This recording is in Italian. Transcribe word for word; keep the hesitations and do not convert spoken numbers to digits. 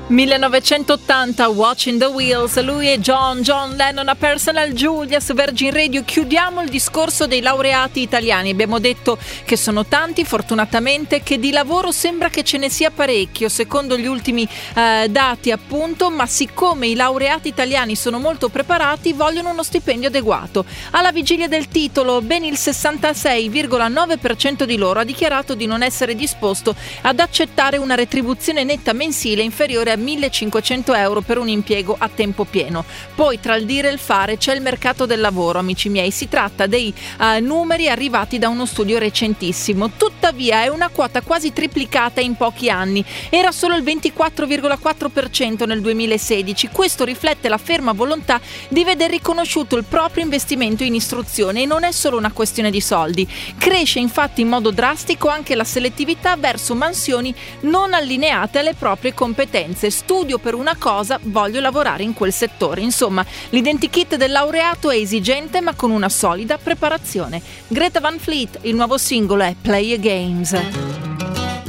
millenovecentottanta, Watching the Wheels, lui e John, John Lennon a Personal Julia su Virgin Radio. Chiudiamo il discorso dei laureati italiani. Abbiamo detto che sono tanti, fortunatamente, che di lavoro sembra che ce ne sia parecchio, secondo gli ultimi eh, dati appunto, ma siccome i laureati italiani sono molto preparati, vogliono uno stipendio adeguato. Alla vigilia del titolo, ben il sessantasei virgola nove per cento di loro ha dichiarato di non essere disposto ad accettare una retribuzione netta mensile inferiore a millecinquecento euro per un impiego a tempo pieno. Poi tra il dire e il fare c'è il mercato del lavoro, amici miei. Si tratta dei uh, numeri arrivati da uno studio recentissimo. Tuttavia è una quota quasi triplicata in pochi anni. Era solo il ventiquattro virgola quattro per cento nel duemilasedici. Questo riflette la ferma volontà di veder riconosciuto il proprio investimento in istruzione, e non è solo una questione di soldi. Cresce infatti in modo drastico anche la selettività verso mansioni non allineate alle proprie competenze. Studio per una cosa, voglio lavorare in quel settore. Insomma, l'identikit del laureato è esigente ma con una solida preparazione. Greta Van Fleet, il nuovo singolo è Play a Games.